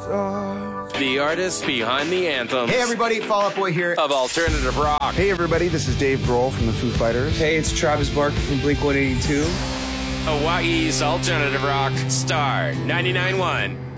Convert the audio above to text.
stars. The artists behind the anthems. Hey everybody, Fall Out Boy here. Of alternative rock. Hey everybody, this is Dave Grohl from the Foo Fighters. Hey, it's Travis Barker from Blink-182. Hawaii's alternative rock, Star 99.1.